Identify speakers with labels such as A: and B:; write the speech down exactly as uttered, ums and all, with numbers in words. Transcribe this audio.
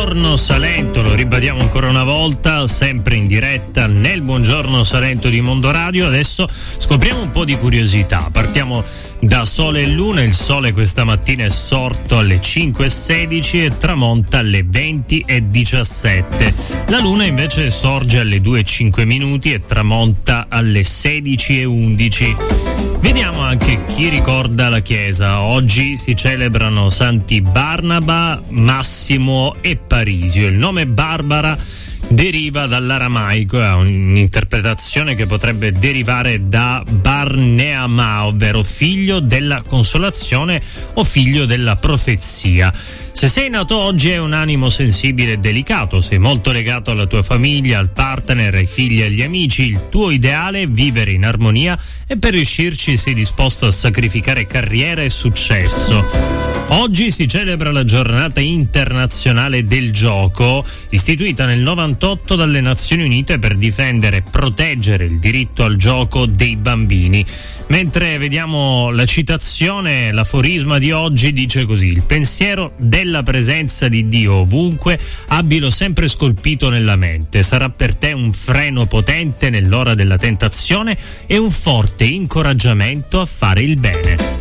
A: Buongiorno Salento, lo ribadiamo ancora una volta, sempre in diretta nel Buongiorno Salento di Mondo Radio. Adesso scopriamo un po' di curiosità. Partiamo da Sole e Luna. Il Sole questa mattina è sorto alle cinque e sedici e tramonta alle venti e diciassette. La Luna invece sorge alle due e cinque minuti e tramonta alle sedici e undici. Vediamo anche chi ricorda la Chiesa. Oggi si celebrano santi Barnaba, Massimo e Parisio. Il nome Barbara deriva dall'aramaico, è un'interpretazione che potrebbe derivare da Barneama, ovvero figlio della consolazione o figlio della profezia. Se sei nato oggi hai un animo sensibile e delicato, sei molto legato alla tua famiglia, al partner, ai figli e agli amici. Il tuo ideale è vivere in armonia e per riuscirci sei disposto a sacrificare carriera e successo. Oggi si celebra la giornata internazionale del gioco, istituita nel novantotto dalle Nazioni Unite per difendere e proteggere il diritto al gioco dei bambini. Mentre vediamo la citazione, l'aforisma di oggi dice così: il pensiero della presenza di Dio ovunque abbilo sempre scolpito nella mente, sarà per te un freno potente nell'ora della tentazione e un forte incoraggiamento a fare il bene.